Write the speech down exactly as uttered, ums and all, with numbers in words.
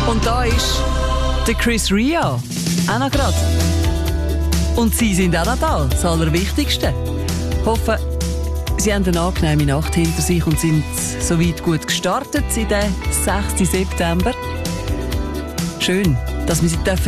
Und da ist der Chris Ria, auch noch gerade. Und Sie sind auch noch da, das Allerwichtigste. Ich hoffe, Sie haben eine angenehme Nacht hinter sich und sind soweit gut gestartet in den sechsten September. Schön, dass wir Sie